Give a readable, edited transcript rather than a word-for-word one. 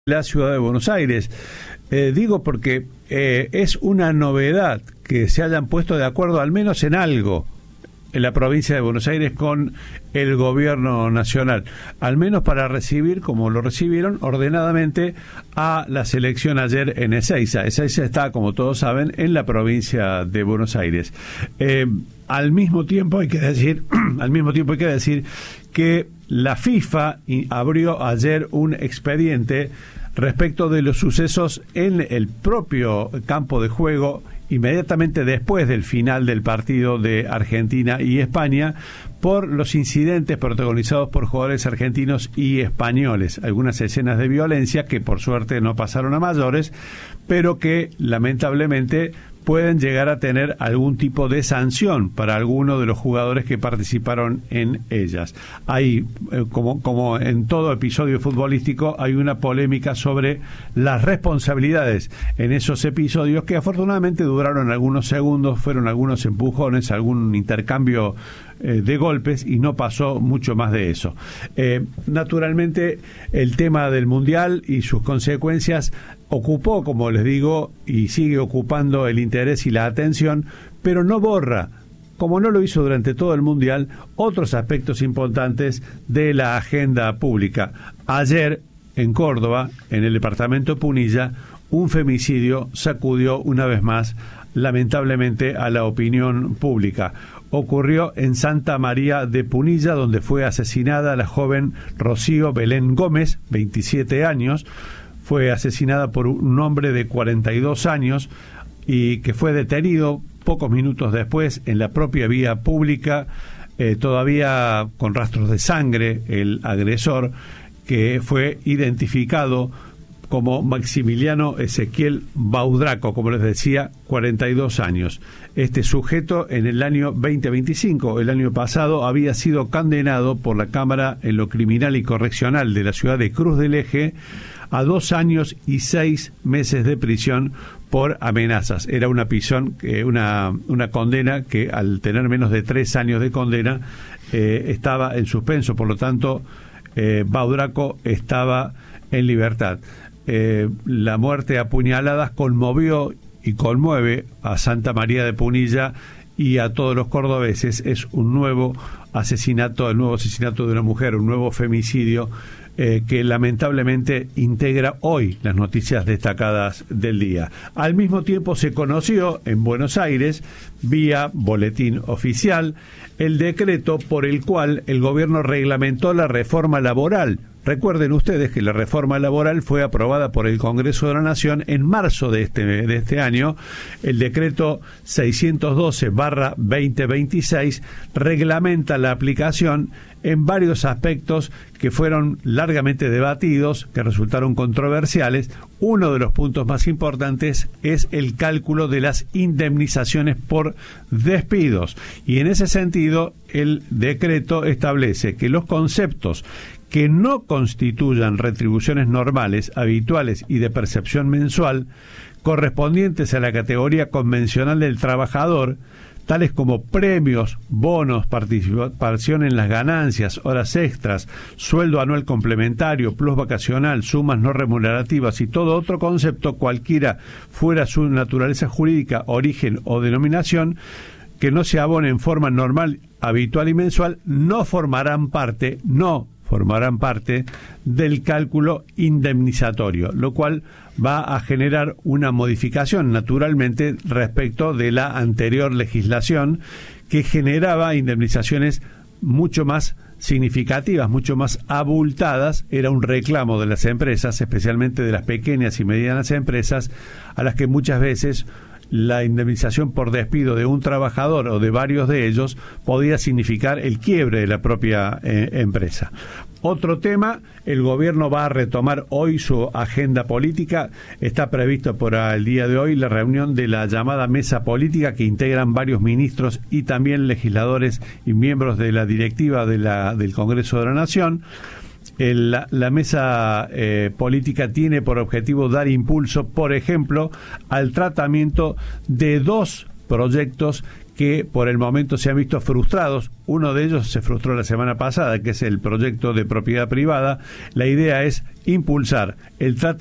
la ciudad de Buenos Aires. Digo porque es una novedad que se hayan puesto de acuerdo al menos en algo en la provincia de Buenos Aires con el gobierno nacional, al menos para recibir, como lo recibieron, ordenadamente a la selección ayer en Ezeiza. Ezeiza está, como todos saben, en la provincia de Buenos Aires. Al mismo tiempo hay que decir que la FIFA abrió ayer un expediente respecto de los sucesos en el propio campo de juego inmediatamente después del final del partido de Argentina y España, por los incidentes protagonizados por jugadores argentinos y españoles. Algunas escenas de violencia que por suerte no pasaron a mayores, pero que lamentablemente pueden llegar a tener algún tipo de sanción para alguno de los jugadores que participaron en ellas. Hay, como en todo episodio futbolístico, hay una polémica sobre las responsabilidades en esos episodios que afortunadamente duraron algunos segundos, fueron algunos empujones, algún intercambio de golpes y no pasó mucho más de eso. Naturalmente, el tema del Mundial y sus consecuencias ocupó, como les digo, y sigue ocupando el interés y la atención, pero no borra, como no lo hizo durante todo el Mundial, otros aspectos importantes de la agenda pública. Ayer, en Córdoba, en el departamento Punilla, un femicidio sacudió una vez más, lamentablemente, a la opinión pública. Ocurrió en Santa María de Punilla, donde fue asesinada la joven Rocío Belén Gómez, 27 años, fue asesinada por un hombre de 42 años y que fue detenido pocos minutos después en la propia vía pública, todavía con rastros de sangre, el agresor, que fue identificado como Maximiliano Ezequiel Baudraco, como les decía, 42 años. Este sujeto en el año 2025, el año pasado, había sido condenado por la Cámara en lo Criminal y Correccional de la ciudad de Cruz del Eje a 2 años y 6 meses de prisión por amenazas. Era una condena que, al tener menos de 3 años de condena, estaba en suspenso. Por lo tanto, Baudraco estaba en libertad. La muerte a puñaladas conmovió y conmueve a Santa María de Punilla y a todos los cordobeses. Es un nuevo asesinato, el nuevo asesinato de una mujer, un nuevo femicidio que lamentablemente integra hoy las noticias destacadas del día. Al mismo tiempo se conoció en Buenos Aires, vía boletín oficial, el decreto por el cual el gobierno reglamentó la reforma laboral. Recuerden ustedes que la reforma laboral fue aprobada por el Congreso de la Nación en marzo de este año. El decreto 612/2026 reglamenta la aplicación en varios aspectos que fueron largamente debatidos, que resultaron controversiales. Uno de los puntos más importantes es el cálculo de las indemnizaciones por despidos. Y en ese sentido, el decreto establece que los conceptos que no constituyan retribuciones normales, habituales y de percepción mensual, correspondientes a la categoría convencional del trabajador, tales como premios, bonos, participación en las ganancias, horas extras, sueldo anual complementario, plus vacacional, sumas no remunerativas y todo otro concepto, cualquiera fuera su naturaleza jurídica, origen o denominación, que no se abone en forma normal, habitual y mensual, no formarán parte del cálculo indemnizatorio, lo cual va a generar una modificación, naturalmente, respecto de la anterior legislación, que generaba indemnizaciones mucho más significativas, mucho más abultadas. Era un reclamo de las empresas, especialmente de las pequeñas y medianas empresas, a las que muchas veces la indemnización por despido de un trabajador o de varios de ellos podía significar el quiebre de la propia empresa. Otro tema, el gobierno va a retomar hoy su agenda política. Está previsto para el día de hoy la reunión de la llamada mesa política, que integran varios ministros y también legisladores y miembros de la directiva del Congreso de la Nación. La mesa política tiene por objetivo dar impulso, por ejemplo, al tratamiento de 2 proyectos que por el momento se han visto frustrados. Uno de ellos se frustró la semana pasada, que es el proyecto de propiedad privada. La idea es impulsar el tratamiento